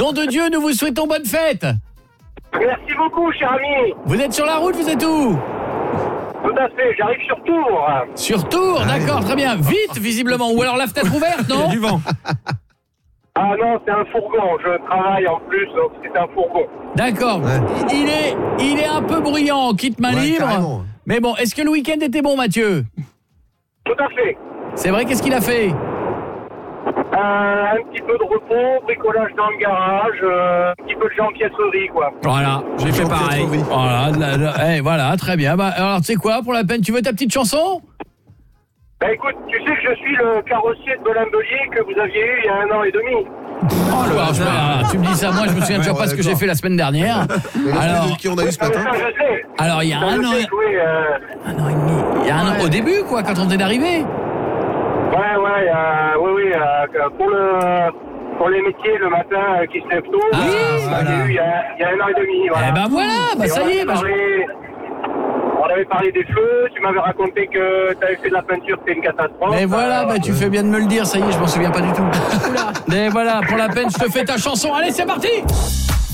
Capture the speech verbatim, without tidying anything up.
Nom de Dieu, nous vous souhaitons bonne fête. Merci beaucoup, cher ami. Vous êtes sur la route, vous êtes où? Tout à fait, j'arrive sur Tours. Sur Tours, Ah, d'accord, oui. très bien. Vite, visiblement. Ou alors la fenêtre ouverte, non? Il y a du vent. Ah non, c'est un fourgon. Je travaille en plus, donc c'est un fourgon. D'accord. Ouais. Il est, il est un peu bruyant, quitte main Ouais, libre. carrément. Mais bon, est-ce que le week-end était bon, Mathieu? Tout à fait. C'est vrai, qu'est-ce qu'il a fait? Euh, un petit peu de repos, bricolage dans le garage, euh, un petit peu de genpiètrerie, quoi. Voilà, j'ai fait pareil. Jean-Pierre Trovi. Voilà, la- la- eh, voilà, très bien. Bah, alors, tu sais quoi, pour la peine, tu veux ta petite chanson? Bah écoute, tu sais que je suis le carrossier de Belin-Belier que vous aviez eu il y a un an et demi. Oh, alors, je- alors, tu me dis ça, moi je me souviens Ouais, toujours pas ouais, ce que j'ai d'accord. fait la semaine dernière. Mais non, Alors, de qui on a eu ce Ah, mais matin? ça, je sais. alors il y a Ça, un je an, sais et- jouer, euh, un an et demi, il y a un an, au début quoi, quand on est d'arriver. Ouais, ouais, euh, oui, oui, euh, pour le... Pour les métiers le matin euh, qui se lèvent tôt, Ah, euh, voilà. j'ai eu il y, a, il y a un an et demi. Voilà. Eh ben voilà, bah Et ça on y est. avait Bah, je- parlé- On avait parlé des feux, tu m'avais raconté que tu avais fait de la peinture, c'était une catastrophe. Mais voilà, Euh, bah tu fais bien de me le dire, ça y est, je m'en souviens pas du tout. Mais voilà, pour la peine, je te fais ta chanson. Allez, c'est parti.